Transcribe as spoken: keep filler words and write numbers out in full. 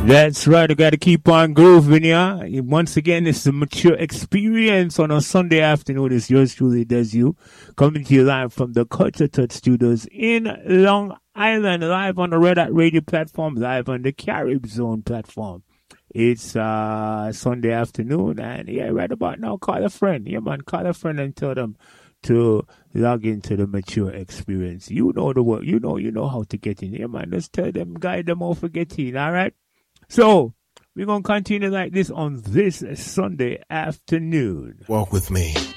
That's right. I got to keep on grooving, yeah. Once again, it's the Mature Experience on a Sunday afternoon. It's yours truly, does you. Coming to you live from the Culture Touch Studios in Long Island, live on the Red Hat Radio platform, live on the Carib Zone platform. It's uh Sunday afternoon, and yeah, right about now, call a friend. Yeah, man, call a friend and tell them to log into the Mature Experience. You know the work. You know, you know how to get in. Yeah, man, just tell them, guide them off for get in, all right? So, we're going to continue like this on this Sunday afternoon. Walk with me.